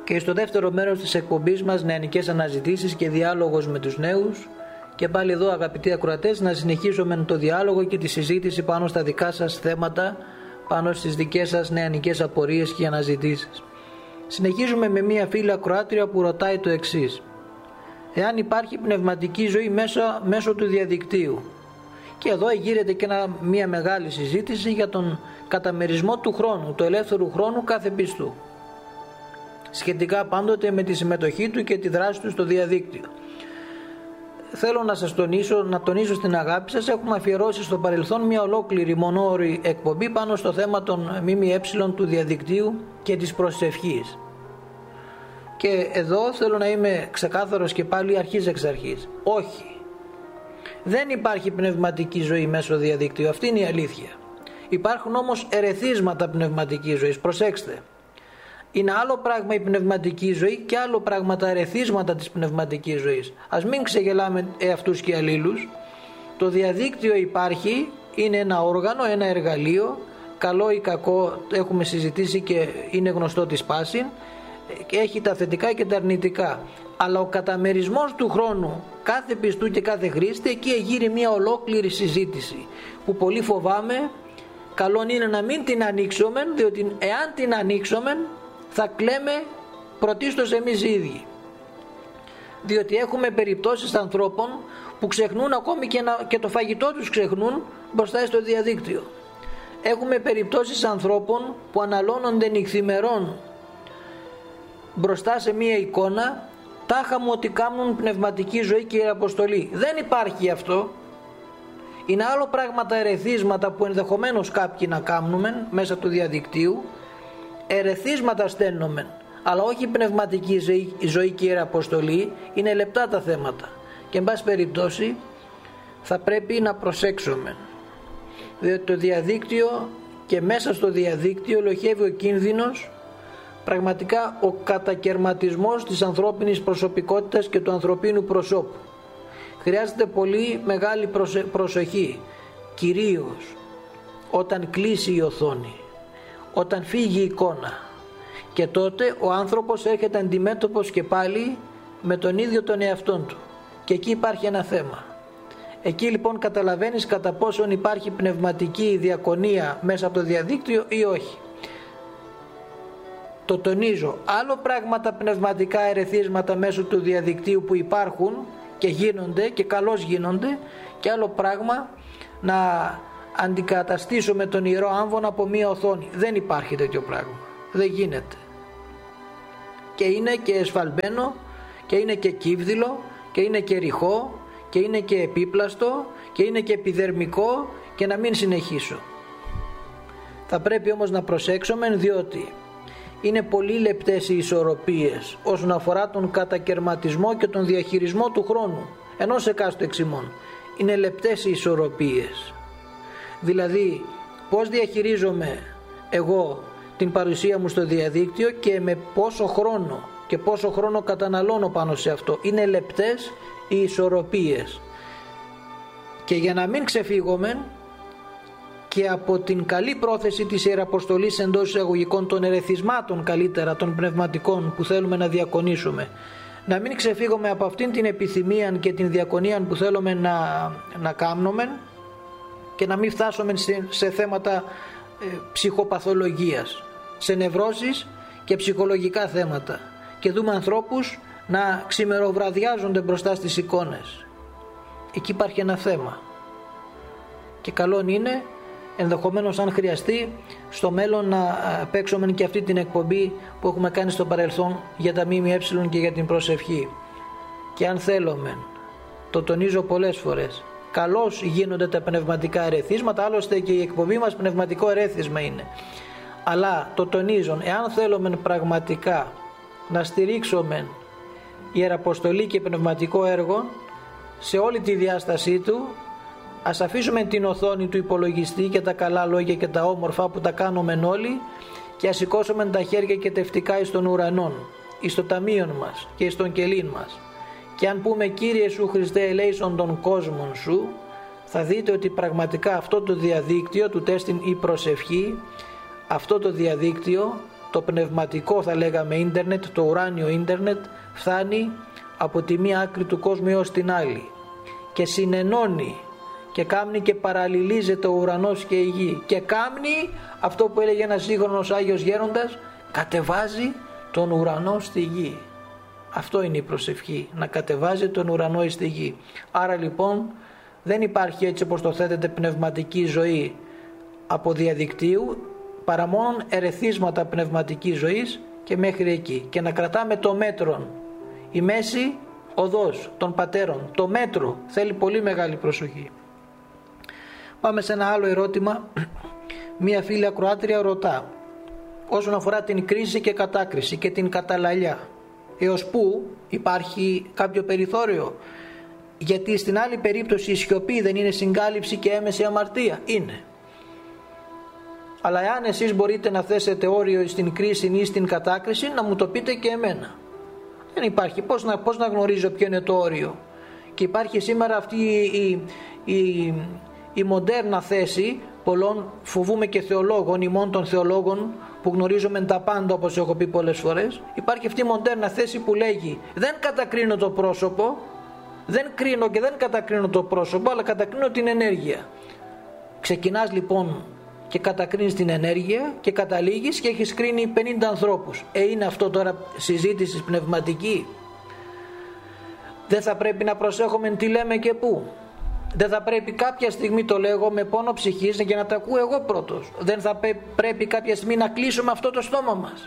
Και στο δεύτερο μέρος της εκπομπής μας, νεανικές αναζητήσεις και διάλογος με τους νέους. Και πάλι εδώ, αγαπητοί ακροατές, να συνεχίσουμε το διάλογο και τη συζήτηση πάνω στα δικά σας θέματα, πάνω στις δικές σας νεανικές απορίες και αναζητήσεις. Συνεχίζουμε με μία φίλη ακροάτρια που ρωτάει το εξής: εάν υπάρχει πνευματική ζωή μέσω του διαδικτύου? Και εδώ γύρεται και μία μεγάλη συζήτηση για τον καταμερισμό του χρόνου, του ελεύθερου χρόνου κάθε πιστού, σχετικά πάντοτε με τη συμμετοχή του και τη δράση του στο διαδίκτυο. Θέλω να σας τονίσω στην αγάπη σας, έχουμε αφιερώσει στο παρελθόν μια ολόκληρη μονόρη εκπομπή πάνω στο θέμα των ΜΜΕ του διαδικτύου και της προσευχής. Και εδώ θέλω να είμαι ξεκάθαρος και πάλι αρχής εξ αρχής. Όχι. Δεν υπάρχει πνευματική ζωή μέσω διαδικτύου, αυτή είναι η αλήθεια. Υπάρχουν όμως ερεθίσματα πνευματικής ζωής, προσέξτε. Είναι άλλο πράγμα η πνευματική ζωή και άλλο πράγμα τα ερεθίσματα της πνευματικής ζωής. Ας μην ξεγελάμε αυτούς και αλλήλους. Το διαδίκτυο υπάρχει, είναι ένα όργανο, ένα εργαλείο, καλό ή κακό έχουμε συζητήσει και είναι γνωστό της πάσης, και έχει τα θετικά και τα αρνητικά. Αλλά ο καταμερισμός του χρόνου κάθε πιστού και κάθε χρήστη, εκεί εγείρει μια ολόκληρη συζήτηση που πολύ φοβάμαι, καλό είναι να μην την ανοίξουμε, διότι εάν την ανοίξουμε θα κλαίμε πρωτίστως εμείς οι ίδιοι. Διότι έχουμε περιπτώσεις ανθρώπων που ξεχνούν ακόμη και το φαγητό τους ξεχνούν μπροστά στο διαδίκτυο. Έχουμε περιπτώσεις ανθρώπων που αναλώνονται νυχθημερών μπροστά σε μία εικόνα, τάχα μου ότι κάνουν πνευματική ζωή και ιεραποστολή. Δεν υπάρχει αυτό. Είναι άλλο πράγμα τα ερεθίσματα που ενδεχομένως κάποιοι να κάνουμε μέσα του διαδικτύου. Ερεθίσματα στέλνουμε, αλλά όχι πνευματική ζωή και ιεραποστολή. Είναι λεπτά τα θέματα και εν πάση περιπτώσει θα πρέπει να προσέξουμε, διότι το διαδίκτυο και μέσα στο διαδίκτυο ελοχεύει ο κίνδυνος, πραγματικά ο κατακερματισμός της ανθρώπινης προσωπικότητας και του ανθρωπίνου προσώπου. Χρειάζεται πολύ μεγάλη προσοχή, κυρίως όταν κλείσει η οθόνη, όταν φύγει η εικόνα, και τότε ο άνθρωπος έρχεται αντιμέτωπος και πάλι με τον ίδιο τον εαυτόν του, και εκεί υπάρχει ένα θέμα. Εκεί λοιπόν καταλαβαίνεις κατά πόσον υπάρχει πνευματική διακονία μέσα από το διαδίκτυο ή όχι. Το τονίζω, άλλο πράγματα πνευματικά ερεθίσματα μέσω του διαδικτύου που υπάρχουν και γίνονται και καλώς γίνονται, και άλλο πράγμα να αντικαταστήσουμε τον Ιερό Άμβονα από μία οθόνη. Δεν υπάρχει τέτοιο πράγμα, δεν γίνεται, και είναι και εσφαλμένο και είναι και κύβδηλο και είναι και ρηχό και είναι και επίπλαστο και είναι και επιδερμικό, και να μην συνεχίσω. Θα πρέπει όμως να προσέξουμε, διότι είναι πολύ λεπτές οι ισορροπίες όσον αφορά τον κατακερματισμό και τον διαχειρισμό του χρόνου ενός εκάστοτε εξημών. Είναι λεπτές οι ισορροπίες. Δηλαδή πώς διαχειρίζομαι εγώ την παρουσία μου στο διαδίκτυο και με πόσο χρόνο καταναλώνω πάνω σε αυτό. Είναι λεπτές οι ισορροπίες, και για να μην ξεφύγουμε και από την καλή πρόθεση της ιεραποστολής εντός εισαγωγικών των ερεθισμάτων, καλύτερα των πνευματικών που θέλουμε να διακονήσουμε, να μην ξεφύγουμε από αυτήν την επιθυμία και την διακονία που θέλουμε να κάνουμε, και να μην φτάσουμε σε θέματα ψυχοπαθολογίας, σε νευρώσεις και ψυχολογικά θέματα, και δούμε ανθρώπους να ξημεροβραδιάζονται μπροστά στις εικόνες. Εκεί υπάρχει ένα θέμα, και καλό είναι ενδεχομένως, αν χρειαστεί, στο μέλλον να παίξουμε και αυτή την εκπομπή που έχουμε κάνει στο παρελθόν για τα ΜΜΕ και για την προσευχή. Και αν θέλουμε, το τονίζω πολλές φορές, καλώς γίνονται τα πνευματικά ερεθίσματα, άλλωστε και η εκπομπή μας πνευματικό ερέθισμα είναι. Αλλά το τονίζω, εάν θέλουμε πραγματικά να στηρίξουμε ιεραποστολή και πνευματικό έργο σε όλη τη διάστασή του, ας αφήσουμε την οθόνη του υπολογιστή και τα καλά λόγια και τα όμορφα που τα κάνουμε όλοι, και ας σηκώσουμε τα χέρια και τευτικά εις των ουρανών, εις το ταμείον μας και εις τον κελήν μας. Και αν πούμε Κύριε Σου Χριστέ ελέησον των κόσμων Σου, θα δείτε ότι πραγματικά αυτό το διαδίκτυο του τέστην η προσευχή, αυτό το διαδίκτυο το πνευματικό θα λέγαμε ίντερνετ, το ουράνιο ίντερνετ, φτάνει από τη μία άκρη του κόσμου έως την άλλη και συνενώνει και κάμνει και παραλληλίζεται ο ουρανός και η γη και κάμνει αυτό που έλεγε ένας σύγχρονος Άγιος Γέροντας, κατεβάζει τον ουρανό στη γη. Αυτό είναι η προσευχή, να κατεβάζει τον ουρανό στη γη. Άρα λοιπόν δεν υπάρχει, έτσι όπως το θέτεται, πνευματική ζωή από διαδικτύου, παρά μόνο ερεθίσματα πνευματικής ζωής και μέχρι εκεί, και να κρατάμε το μέτρο, η μέση οδός των πατέρων, το μέτρο θέλει πολύ μεγάλη προσοχή. Πάμε σε ένα άλλο ερώτημα. Μία φίλη ακροάτρια ρωτά όσον αφορά την κρίση και κατάκριση και την καταλαλιά, έως πού υπάρχει κάποιο περιθώριο, γιατί στην άλλη περίπτωση η σιωπή δεν είναι συγκάλυψη και έμεση αμαρτία? Είναι. Αλλά εάν εσείς μπορείτε να θέσετε όριο στην κρίση ή στην κατάκριση, να μου το πείτε και εμένα. Δεν υπάρχει. Πώς να γνωρίζω ποιο είναι το όριο? Και υπάρχει σήμερα αυτή η μοντέρνα θέση πολλών, φοβούμε και θεολόγων, ημών των θεολόγων που γνωρίζουμε τα πάντα, όπως έχω πει πολλές φορές. Υπάρχει αυτή η μοντέρνα θέση που λέγει δεν κατακρίνω το πρόσωπο, δεν κρίνω και δεν κατακρίνω το πρόσωπο, αλλά κατακρίνω την ενέργεια. Ξεκινάς λοιπόν και κατακρίνεις την ενέργεια και καταλήγεις και έχεις κρίνει 50 ανθρώπους. Είναι αυτό τώρα συζήτηση πνευματική? Δεν θα πρέπει να προσέχουμε τι λέμε και πού? Δεν θα πρέπει κάποια στιγμή, το λέγω με πόνο ψυχής, για να τα ακούω εγώ πρώτος, δεν θα πρέπει κάποια στιγμή να κλείσουμε αυτό το στόμα μας?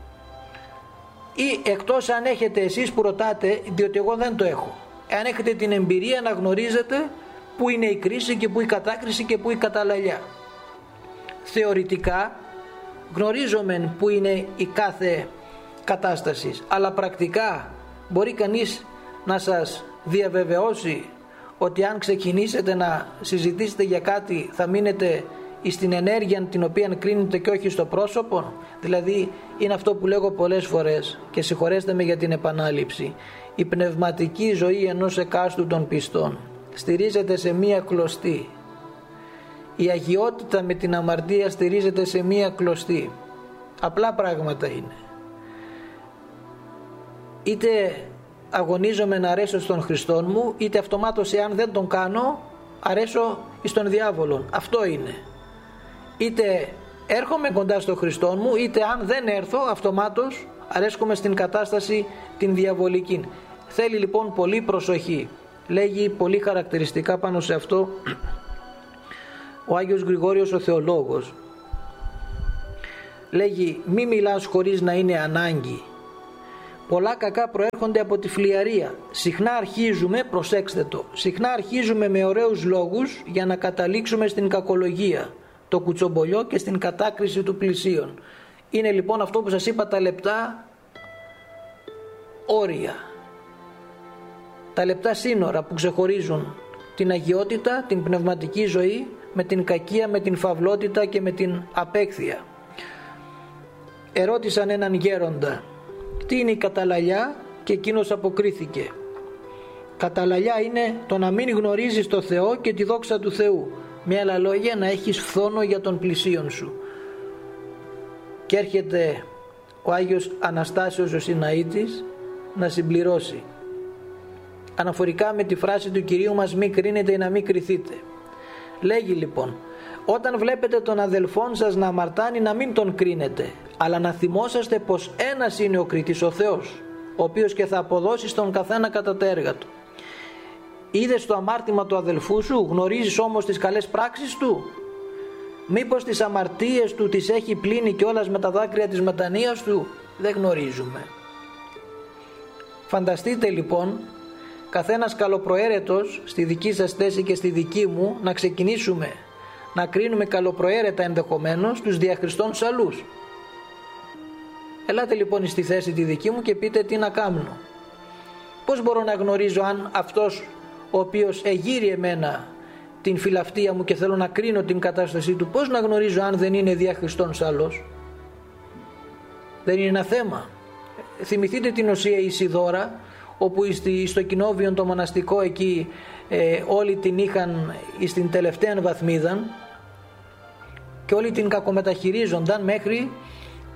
Ή εκτός αν έχετε εσείς που ρωτάτε, διότι εγώ δεν το έχω, αν έχετε την εμπειρία να γνωρίζετε πού είναι η κρίση και πού η κατάκριση και πού η καταλαλιά. Θεωρητικά γνωρίζομαι πού είναι η κάθε κατάσταση, αλλά πρακτικά μπορεί κανείς να σας διαβεβαιώσει ότι αν ξεκινήσετε να συζητήσετε για κάτι θα μείνετε στην ενέργεια την οποία κρίνετε και όχι στο πρόσωπο? Δηλαδή είναι αυτό που λέγω πολλές φορές και συγχωρέστε με για την επανάληψη. Η πνευματική ζωή ενός εκάστου των πιστών στηρίζεται σε μία κλωστή. Η αγιότητα με την αμαρτία στηρίζεται σε μία κλωστή. Απλά πράγματα είναι. Είτε αγωνίζομαι να αρέσω στον Χριστόν μου, είτε αυτομάτως εάν δεν τον κάνω αρέσω στον διάβολον. Αυτό είναι. Είτε έρχομαι κοντά στον Χριστόν μου, είτε αν δεν έρθω αυτομάτως αρέσκομαι στην κατάσταση την διαβολική. Θέλει λοιπόν πολύ προσοχή. Λέγει πολύ χαρακτηριστικά πάνω σε αυτό ο Άγιος Γρηγόριος ο Θεολόγος. Λέγει μη μιλάς χωρίς να είναι ανάγκη. Πολλά κακά προέρχονται από τη φλιαρία. Συχνά αρχίζουμε, προσέξτε το, συχνά αρχίζουμε με ωραίους λόγους για να καταλήξουμε στην κακολογία, το κουτσομπολιό και στην κατάκριση του πλησίον. Είναι λοιπόν αυτό που σας είπα, τα λεπτά όρια, τα λεπτά σύνορα που ξεχωρίζουν την αγιότητα, την πνευματική ζωή με την κακία, με την φαυλότητα και με την απέκθεια. Ερώτησαν έναν γέροντα τι είναι η καταλαλιά και εκείνος αποκρίθηκε. Καταλαλιά είναι το να μην γνωρίζεις το Θεό και τη δόξα του Θεού. Με άλλα λόγια, να έχεις φθόνο για τον πλησίον σου. Και έρχεται ο Άγιος Αναστάσιος ο Συναήτης να συμπληρώσει αναφορικά με τη φράση του Κυρίου μας μη κρίνετε ή να μην κριθείτε. Λέγει λοιπόν, όταν βλέπετε τον αδελφόν σας να αμαρτάνει, να μην τον κρίνετε, αλλά να θυμόσαστε πως ένας είναι ο κριτής, ο Θεός, ο οποίος και θα αποδώσει στον καθένα κατά τα έργα του. Είδες το αμάρτημα του αδελφού σου, γνωρίζεις όμως τις καλές πράξεις του? Μήπως τις αμαρτίες του τις έχει πλύνει κιόλας με τα δάκρυα της μετανοίας του? Δεν γνωρίζουμε. Φανταστείτε λοιπόν, καθένας καλοπροαίρετος στη δική σας θέση και στη δική μου, να ξεκινήσουμε να κρίνουμε καλοπροαίρετα ενδεχομένως τους δια Χριστόν σαλούς. Ελάτε λοιπόν στη θέση τη δική μου και πείτε τι να κάνω. Πώς μπορώ να γνωρίζω αν αυτός ο οποίος εγείρει εμένα την φιλαυτία μου και θέλω να κρίνω την κατάστασή του, πώς να γνωρίζω αν δεν είναι δια Χριστόν σαλός? Δεν είναι ένα θέμα. Θυμηθείτε την Οσία Ισιδώρα, όπου στο κοινόβιον το μοναστικό εκεί όλοι την είχαν στην τελευταία βαθμίδα και όλοι την κακομεταχειρίζονταν μέχρι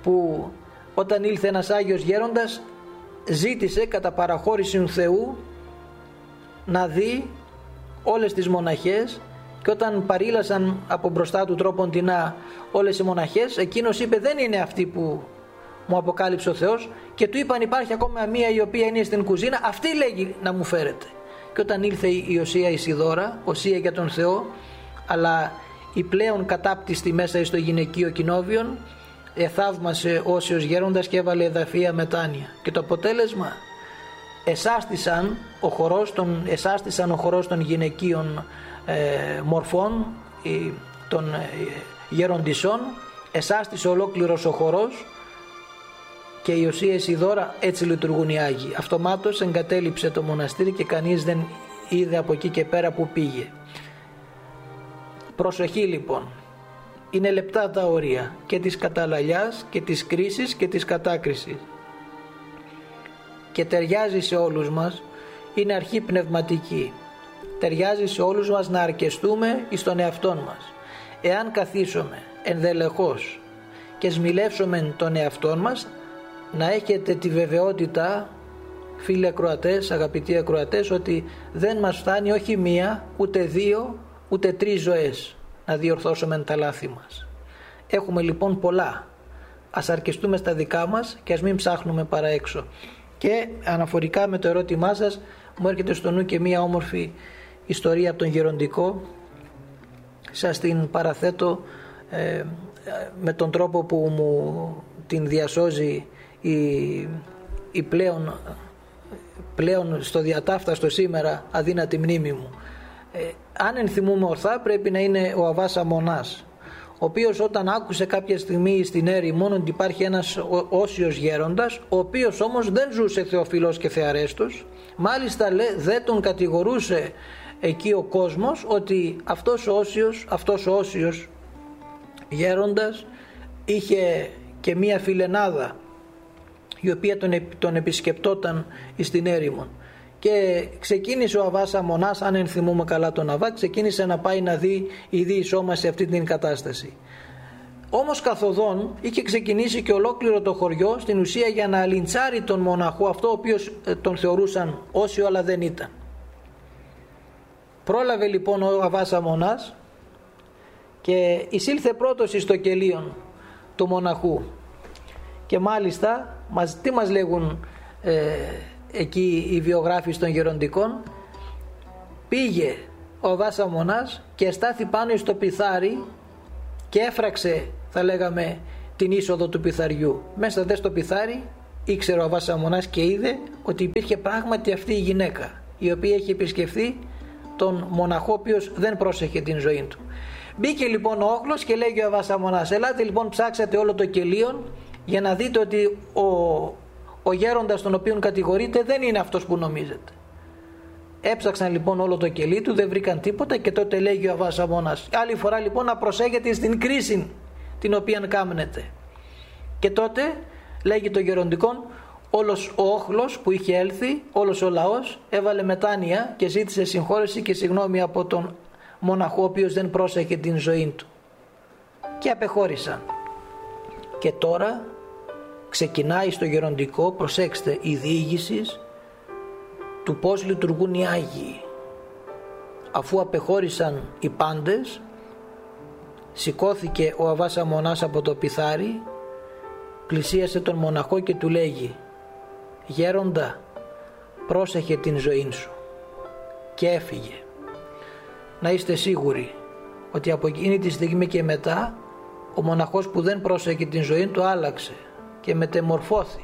που όταν ήλθε ένας Άγιος Γέροντας ζήτησε κατά παραχώρηση του Θεού να δει όλες τις μοναχές, και όταν παρήλασαν από μπροστά του τρόποντινά όλες οι μοναχές, εκείνος είπε δεν είναι αυτή που μου αποκάλυψε ο Θεός, και του είπαν υπάρχει ακόμα μία η οποία είναι στην κουζίνα, αυτή λέγει να μου φέρετε. Και όταν ήλθε η Οσία Ισιδώρα, οσία για τον Θεό, αλλά η πλέον κατάπτυστη μέσα στο γυναικείο κοινόβιον, εθαύμασε όσιος Γέροντας και έβαλε εδαφία μετάνοια. Και το αποτέλεσμα, εσάστησαν ο χορός των γυναικείων μορφών, των γεροντισών, εσάστησε ολόκληρος ο χορός, και η Οσία Ισιδώρα έτσι λειτουργούν οι Άγιοι. Αυτομάτως εγκατέλειψε το μοναστήρι και κανείς δεν είδε από εκεί και πέρα που πήγε. Προσοχή λοιπόν, είναι λεπτά τα όρια και της καταλαλιάς και της κρίσης και της κατάκρισης, και ταιριάζει σε όλους μας, είναι αρχή πνευματική, ταιριάζει σε όλους μας να αρκεστούμε εις τον εαυτόν μας. Εάν καθίσουμε ενδελεχώς και σμιλεύσουμε τον εαυτόν μας, να έχετε τη βεβαιότητα, φίλοι ακροατές, αγαπητοί ακροατές, ότι δεν μας φτάνει όχι μία, ούτε δύο, ούτε τρεις ζωές να διορθώσουμε τα λάθη μας. Έχουμε λοιπόν πολλά. Ας αρκεστούμε στα δικά μας και ας μην ψάχνουμε παρά έξω. Και αναφορικά με το ερώτημά σας, μου έρχεται στο νου και μία όμορφη ιστορία από τον Γεροντικό. Σας την παραθέτω με τον τρόπο που μου την διασώζει η πλέον στο διατάφταστο σήμερα αδύνατη μνήμη μου. Αν ενθυμούμε ορθά, πρέπει να είναι ο Αββάς Αμμονάς, ο οποίος όταν άκουσε κάποια στιγμή στην έρημον ότι υπάρχει ένας όσιος γέροντας, ο οποίος όμως δεν ζούσε θεοφιλός και θεαρέστος, μάλιστα δεν τον κατηγορούσε εκεί ο κόσμος ότι αυτός ο όσιος γέροντας είχε και μία φιλενάδα η οποία τον επισκεπτόταν στην έρημον. Και ξεκίνησε ο Αββάς Αμμονάς, αν ενθυμούμε καλά τον Αββά, ξεκίνησε να πάει να δει η διεισόμα σε αυτή την κατάσταση. Όμως καθοδόν είχε ξεκινήσει και ολόκληρο το χωριό στην ουσία για να αλιντσάρει τον μοναχό αυτό, ο οποίος τον θεωρούσαν όσιο αλλά δεν ήταν. Πρόλαβε λοιπόν ο Αββάς Αμμονάς και εισήλθε πρώτος στο κελίον του μοναχού. Και μάλιστα τι μας λέγουν εκεί οι βιογράφοι των γεροντικών? Πήγε ο Αββάς Αμμονάς και στάθη πάνω στο πιθάρι και έφραξε, θα λέγαμε, την είσοδο του πιθαριού. Μέσα δε στο πιθάρι ήξερε ο Αββάς Αμμονάς και είδε ότι υπήρχε πράγματι αυτή η γυναίκα η οποία έχει επισκεφθεί τον μοναχό, ο οποίος δεν πρόσεχε την ζωή του. Μπήκε λοιπόν ο όχλος και λέγει ο Αββάς Αμμονάς, ελάτε λοιπόν ψάξατε όλο το κελίον για να δείτε ότι ο γέροντας τον οποίον κατηγορείτε δεν είναι αυτός που νομίζετε. Έψαξαν λοιπόν όλο το κελί του, δεν βρήκαν τίποτα, και τότε λέγει ο Αββάς Αμμονάς, άλλη φορά λοιπόν να προσέχετε στην κρίση την οποία κάμνετε. Και τότε λέγει το γεροντικόν, όλος ο όχλος που είχε έλθει, όλος ο λαός έβαλε μετάνοια και ζήτησε συγχώρεση και συγγνώμη από τον μοναχό ο οποίος δεν πρόσεχε την ζωή του, και απεχώρησαν. Και τώρα ξεκινάει στο γεροντικό, προσέξτε, η διήγηση του πώς λειτουργούν οι Άγιοι. Αφού απεχώρησαν οι πάντες, σηκώθηκε ο Αββάς Αμμονάς από το πιθάρι, πλησίασε τον μοναχό και του λέγει, γέροντα, πρόσεχε την ζωή σου, και έφυγε. Να είστε σίγουροι ότι από εκείνη τη στιγμή και μετά ο μοναχός που δεν πρόσεχε την ζωή του άλλαξε και μετεμορφώθη.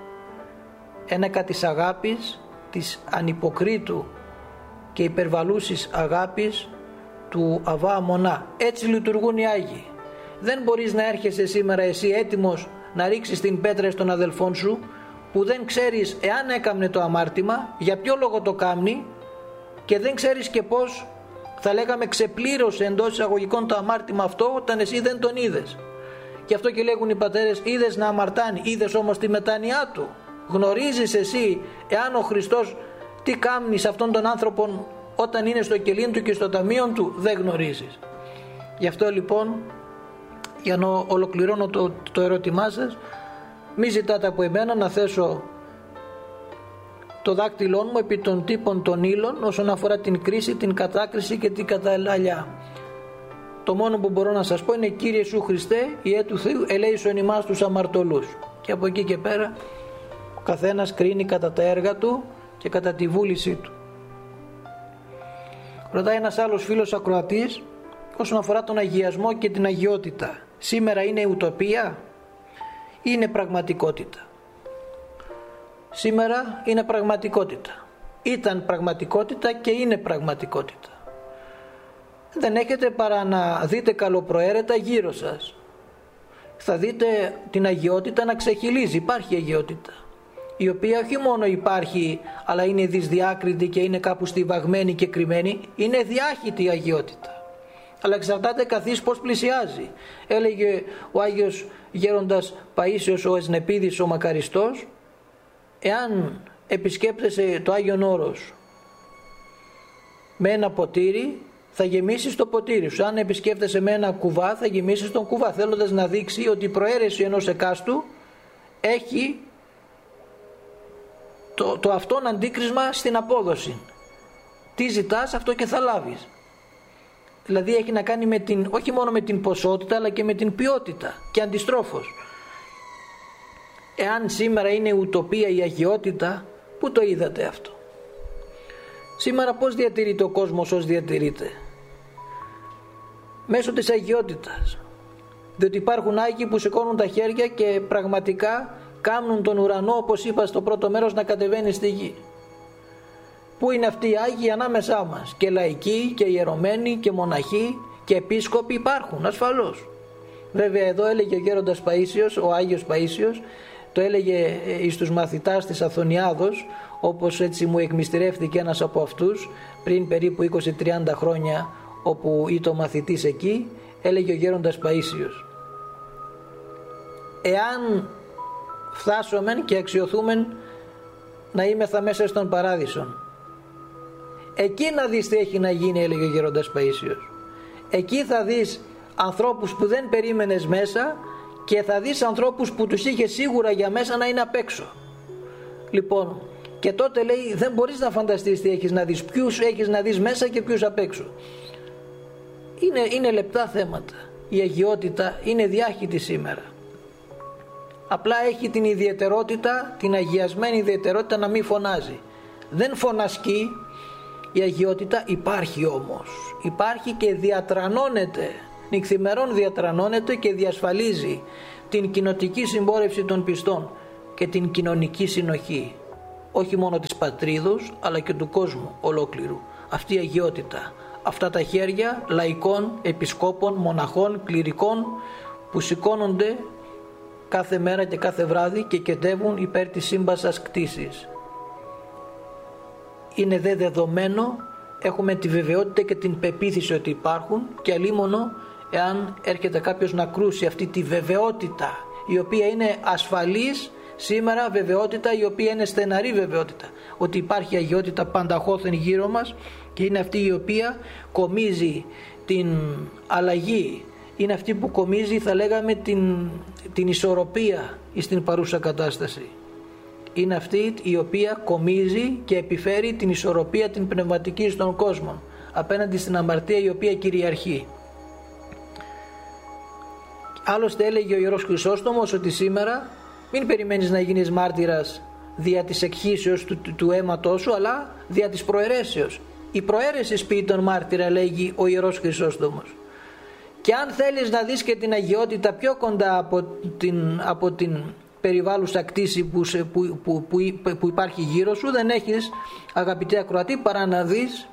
Ένεκα της αγάπης, της ανυποκρίτου και υπερβαλούσης αγάπης του Αββά Αμμονά. Έτσι λειτουργούν οι Άγιοι. Δεν μπορείς να έρχεσαι σήμερα εσύ έτοιμος να ρίξεις την πέτρα στον αδελφόν σου που δεν ξέρεις εάν έκαμνε το αμάρτημα, για ποιο λόγο το κάμνει, και δεν ξέρεις και πώς, θα λέγαμε, ξεπλήρωσε εντός εισαγωγικών το αμάρτημα αυτό όταν εσύ δεν τον είδες. Γι' αυτό και λέγουν οι πατέρες, είδες να αμαρτάνει, είδες όμως τη μετάνοιά του? Γνωρίζεις εσύ εάν ο Χριστός τι κάμνει σε αυτόν τον άνθρωπο όταν είναι στο κελίν του και στο ταμείο του? Δεν γνωρίζεις. Γι' αυτό λοιπόν για να ολοκληρώνω το ερώτημά σας, μη ζητάτε από εμένα να θέσω το δάκτυλό μου επί των τύπων των ύλων όσον αφορά την κρίση, την κατάκριση και την καταλαλιά. Το μόνο που μπορώ να σας πω είναι Κύριε Ιησού Χριστέ, Υιέ του Θεού, ελέησον ημάς τους αμαρτωλούς. Και από εκεί και πέρα ο καθένας κρίνει κατά τα έργα του και κατά τη βούλησή του. Ρωτάει ένας άλλος φίλος ακροατής όσον αφορά τον αγιασμό και την αγιότητα. Σήμερα είναι ουτοπία ή είναι πραγματικότητα? Σήμερα είναι πραγματικότητα. Ήταν πραγματικότητα και είναι πραγματικότητα. Δεν έχετε παρά να δείτε καλοπροαίρετα γύρω σας. Θα δείτε την αγιότητα να ξεχυλίζει. Υπάρχει αγιότητα, η οποία όχι μόνο υπάρχει, αλλά είναι δυσδιάκριτη και είναι κάπου στιβαγμένη και κρυμμένη. Είναι διάχυτη η αγιότητα. Αλλά εξαρτάται καθής πώς πλησιάζει. Έλεγε ο Άγιος Γέροντας Παΐσιος ο Εσνεπίδης ο Μακαριστός, εάν επισκέπτεσαι το Άγιον Όρος με ένα ποτήρι, θα γεμίσεις το ποτήρι σου. Αν επισκέφτεσαι με ένα κουβά, θα γεμίσεις τον κουβά, θέλοντας να δείξει ότι η προαίρεση ενός εκάστου έχει το αυτόν αντίκρισμα στην απόδοση. Τι ζητάς, αυτό και θα λάβεις. Δηλαδή έχει να κάνει όχι μόνο με την ποσότητα, αλλά και με την ποιότητα και αντιστρόφως. Εάν σήμερα είναι ουτοπία η αγιότητα, πού το είδατε αυτό? Σήμερα πώς διατηρείται ο κόσμος ως διατηρείται? Μέσω της αγιότητας. Διότι υπάρχουν Άγιοι που σηκώνουν τα χέρια και πραγματικά κάνουν τον ουρανό, όπως είπα στο πρώτο μέρος, να κατεβαίνει στη γη. Πού είναι αυτοί οι Άγιοι? Ανάμεσά μας. Και λαϊκοί και ιερωμένοι και μοναχοί και επίσκοποι υπάρχουν ασφαλώς. Βέβαια εδώ έλεγε ο Γέροντας Παΐσιος, ο Άγιος Παΐσιος, το έλεγε εις τους μαθητάς της Αθωνιάδος, όπως έτσι μου εκμυστηρεύτηκε ένας από αυτούς πριν περίπου 20-30 χρόνια, όπου ήταν μαθητής εκεί, έλεγε ο Γέροντας Παΐσιος, εάν φτάσομεν και αξιωθούμεν να είμεθα μέσα στον παράδεισον, εκεί να δεις τι έχει να γίνει, έλεγε ο Γέροντας Παΐσιος. Εκεί θα δεις ανθρώπους που δεν περίμενες μέσα και θα δεις ανθρώπους που τους είχε σίγουρα για μέσα να είναι απ' έξω. Λοιπόν, και τότε λέει δεν μπορείς να φανταστείς τι έχεις να δεις, ποιους έχεις να δεις μέσα και ποιους απ' έξω. Είναι λεπτά θέματα. Η αγιότητα είναι διάχυτη σήμερα. Απλά έχει την ιδιαιτερότητα, την αγιασμένη ιδιαιτερότητα να μην φωνάζει. Δεν φωνασκεί η αγιότητα, υπάρχει όμως. Υπάρχει και διατρανώνεται, νυχθημερών διατρανώνεται και διασφαλίζει την κοινοτική συμπόρευση των πιστών και την κοινωνική συνοχή. Όχι μόνο της πατρίδος αλλά και του κόσμου ολόκληρου. Αυτή η αγιότητα. Αυτά τα χέρια λαϊκών, επισκόπων, μοναχών, κληρικών που σηκώνονται κάθε μέρα και κάθε βράδυ και κεντεύουν υπέρ της σύμπασας κτήσης. Είναι δε δεδομένο, έχουμε τη βεβαιότητα και την πεποίθηση ότι υπάρχουν και αλίμονο εάν έρχεται κάποιος να κρούσει αυτή τη βεβαιότητα η οποία είναι ασφαλής σήμερα, βεβαιότητα η οποία είναι στεναρή βεβαιότητα, ότι υπάρχει αγιότητα πανταχώθεν γύρω μας και είναι αυτή η οποία κομίζει την αλλαγή, είναι αυτή που κομίζει θα λέγαμε την ισορροπία στην παρούσα κατάσταση. Είναι αυτή η οποία κομίζει και επιφέρει την ισορροπία την πνευματική στον κόσμο απέναντι στην αμαρτία η οποία κυριαρχεί. Άλλωστε έλεγε ο Ιερός Χρυσόστομος ότι σήμερα μην περιμένεις να γίνεις μάρτυρας δια της εκχύσεως του αίματός σου, αλλά δια της προαιρέσεως. Η προαίρεση σπεί τον μάρτυρα, λέγει ο Ιερός Χρυσόστομος. Και αν θέλεις να δεις και την αγιότητα πιο κοντά από την περιβάλλουσα κτήση που υπάρχει γύρω σου, δεν έχεις, αγαπητέ ακροατή, παρά να δεις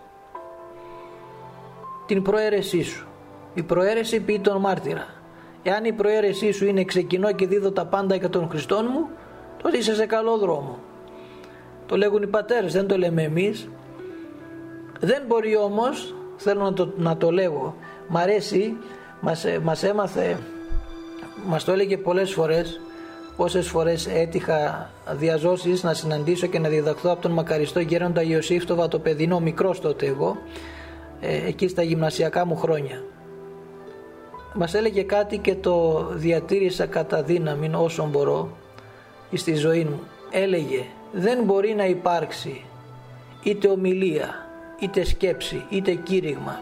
την προαίρεσή σου. Η προαίρεση ποιεί τον μάρτυρα. Εάν η προαίρεσή σου είναι ξεκινώ και δίδω τα πάντα για τον Χριστόν μου, τότε είσαι σε καλό δρόμο. Το λέγουν οι πατέρες, δεν το λέμε εμείς. Δεν μπορεί όμως, θέλω να το λέγω, μ' αρέσει, μας έμαθε, μας το έλεγε πολλές φορές, πόσες φορές έτυχα διαζώσεις να συναντήσω και να διδαχθώ από τον μακαριστό Γέροντα Ιωσήφ το Βατοπεδινό, μικρός τότε εγώ, εκεί στα γυμνασιακά μου χρόνια. μας έλεγε κάτι και το διατήρησα κατά δύναμη όσο μπορώ στη ζωή μου. Έλεγε, δεν μπορεί να υπάρξει είτε ομιλία, είτε σκέψη, είτε κήρυγμα,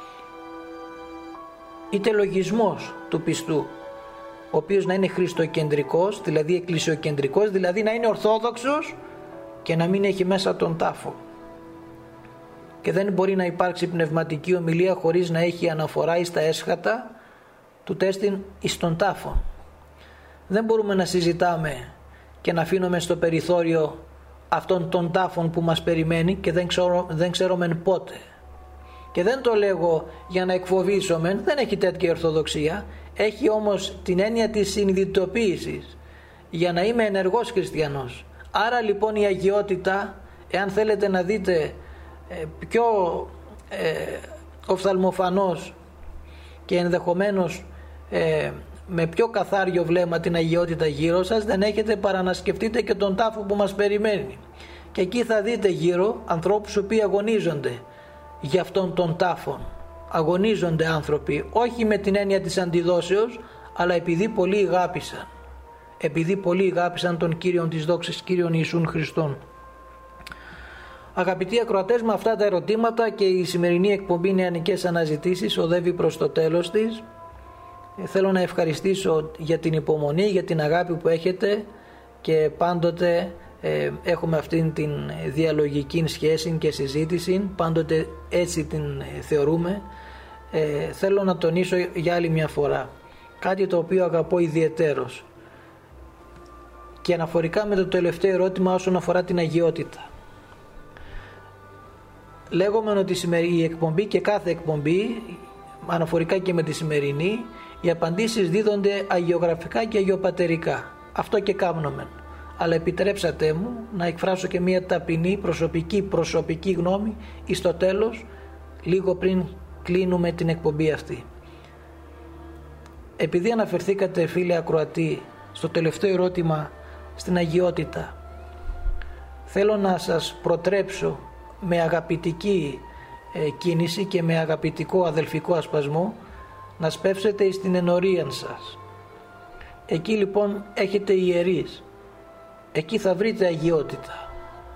είτε λογισμός του πιστού, ο οποίος να είναι χριστοκεντρικός, δηλαδή εκκλησιοκεντρικός, δηλαδή να είναι ορθόδοξος και να μην έχει μέσα τον τάφο. Και δεν μπορεί να υπάρξει πνευματική ομιλία χωρίς να έχει αναφορά εις τα έσχατα του τέστην εις τον τάφο. Δεν μπορούμε να συζητάμε και να αφήνουμε στο περιθώριο αυτόν τον τάφον που μας περιμένει και δεν ξέρουμε πότε. Και δεν το λέγω για να εκφοβήσουμε, δεν έχει τέτοια ορθοδοξία, έχει όμως την έννοια της συνειδητοποίησης για να είμαι ενεργός χριστιανός. Άρα λοιπόν η αγιότητα, εάν θέλετε να δείτε πιο οφθαλμοφανώς και ενδεχομένως με πιο καθάριο βλέμμα την αγιότητα γύρω σας, δεν έχετε παρά να σκεφτείτε και τον τάφο που μας περιμένει. Και εκεί θα δείτε γύρω ανθρώπους οι οποίοι αγωνίζονται για αυτόν τον τάφο. Αγωνίζονται άνθρωποι όχι με την έννοια της αντιδόσεως, αλλά επειδή πολλοί αγάπησαν. Επειδή πολλοί αγάπησαν τον Κύριον της δόξης, Κύριον Ιησούν Χριστόν. Αγαπητοί ακροατές, με αυτά τα ερωτήματα και η σημερινή εκπομπή Νεανικές Αναζητήσεις οδεύει προς το τέλος της. Θέλω να ευχαριστήσω για την υπομονή, για την αγάπη που έχετε και πάντοτε έχουμε αυτήν την διαλογική σχέση και συζήτηση, πάντοτε έτσι την θεωρούμε. Θέλω να τονίσω για άλλη μια φορά κάτι το οποίο αγαπώ ιδιαιτέρως και αναφορικά με το τελευταίο ερώτημα όσον αφορά την αγιότητα. Λέγομαι ότι η εκπομπή και κάθε εκπομπή, αναφορικά και με τη σημερινή, οι απαντήσεις δίδονται αγιογραφικά και αγιοπατερικά. Αυτό και κάνουμε. Αλλά επιτρέψατε μου να εκφράσω και μια ταπεινή προσωπική γνώμη εις το τέλος, λίγο πριν κλείνουμε την εκπομπή αυτή. Επειδή αναφερθήκατε, φίλε ακροατή, στο τελευταίο ερώτημα στην αγιότητα, θέλω να σας προτρέψω με αγαπητική κίνηση και με αγαπητικό αδελφικό ασπασμό να σπεύσετε στην ενορία σας. Εκεί λοιπόν έχετε ιερείς, εκεί θα βρείτε αγιότητα.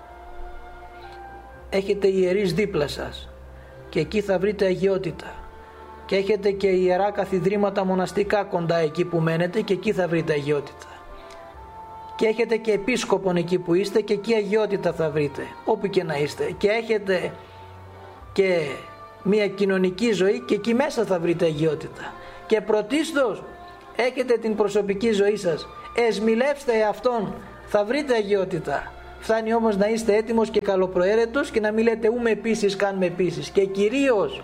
Έχετε ιερείς δίπλα σας και εκεί θα βρείτε αγιότητα. Και έχετε και ιερά καθιδρύματα μοναστικά κοντά εκεί που μένετε και εκεί θα βρείτε αγιότητα. Και έχετε και επίσκοπον εκεί που είστε και εκεί αγιότητα θα βρείτε, όπου και να είστε. Και έχετε και μια κοινωνική ζωή και εκεί μέσα θα βρείτε αγιότητα. Και πρωτίστως έχετε την προσωπική ζωή σας. Εσμιλεύστε αυτόν, θα βρείτε αγιότητα. Φτάνει όμως να είστε έτοιμος και καλοπροαίρετος και να μην λέτε ούμε επίσης, κάνουμε επίσης. Και κυρίως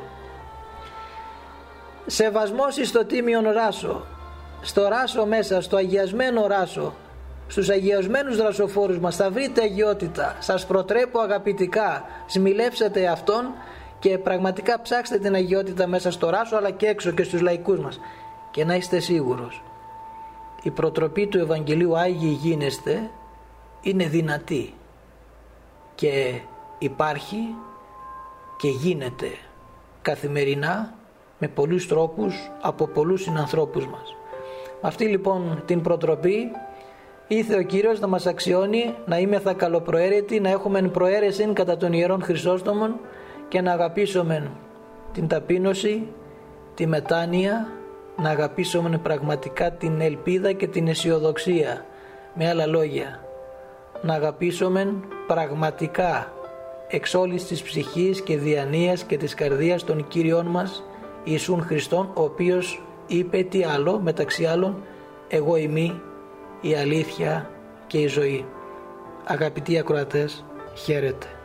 σεβασμός εις το τίμιον ράσο. Στο ράσο μέσα, στο αγιασμένο ράσο, στους αγιασμένους δρασοφόρους μας θα βρείτε αγιότητα. Σας προτρέπω αγαπητικά, σμιλεύσετε αυτόν και πραγματικά ψάξτε την αγιότητα μέσα στο ράσο αλλά και έξω και στους λαϊκούς μας. Και να είστε σίγουρος, η προτροπή του Ευαγγελίου Άγιοι γίνεστε είναι δυνατή και υπάρχει και γίνεται καθημερινά με πολλούς τρόπους από πολλούς συνανθρώπους μας. Με αυτή λοιπόν την προτροπή ήθε ο Κύριος να μας αξιώνει να είμεθα καλοπροαίρετοι, να έχουμε προαίρεση κατά των Ιερών Χρυσόστομων και να αγαπήσουμε την ταπείνωση, τη μετάνοια, να αγαπήσουμε πραγματικά την ελπίδα και την αισιοδοξία. Με άλλα λόγια, να αγαπήσουμε πραγματικά εξ όλης της ψυχής και διανοίας και της καρδίας τον Κύριον μας Ιησούν Χριστόν, ο οποίος είπε τι άλλο, μεταξύ άλλων, εγώ είμαι η αλήθεια και η ζωή. Αγαπητοί ακροατές, χαίρετε.